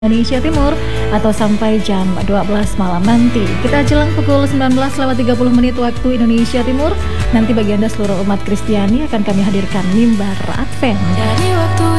Indonesia Timur atau sampai jam 12 malam nanti. Kita jelang pukul 19:30 waktu Indonesia Timur. Nanti bagi Anda seluruh umat Kristiani akan kami hadirkan mimbar Advent. Dari waktu